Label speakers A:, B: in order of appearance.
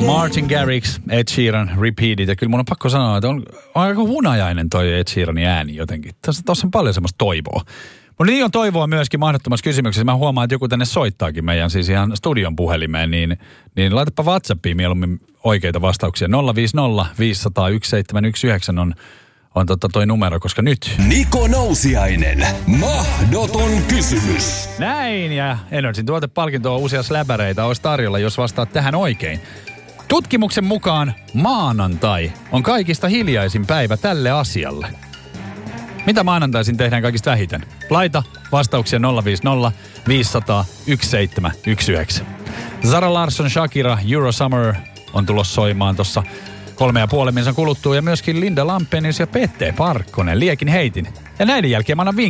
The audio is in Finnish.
A: Martin Garrix, Ed Sheeran, Repeated. Ja kyllä mun on pakko sanoa, että on aika hunajainen toi Ed Sheeranin ääni jotenkin. Tuossa on paljon semmoista toivoa. Mutta niin on toivoa myöskin mahdottomassa kysymyksessä. Mä huomaan, että joku tänne soittaakin meidän siis ihan studion puhelimeen, niin laitapa WhatsAppiin mieluummin oikeita vastauksia. 050 500 1719 on toi numero, koska nyt...
B: Niko Nousiainen, mahdoton kysymys.
A: Näin, ja Energyn tuotepalkintoa uusia släbäreitä olisi tarjolla, jos vastaat tähän oikein. Tutkimuksen mukaan maanantai on kaikista hiljaisin päivä tälle asialle. Mitä maanantaisin tehdään kaikista vähiten? Laita vastauksia 050 500 1719. Zara Larsson, Shakira, Euro Summer on tulossa soimaan tuossa 3,5 minuutin kuluttua. Ja myöskin Linda Lampenius ja Pete Parkkonen, Liekin heitin. Ja näiden jälkeen mä annan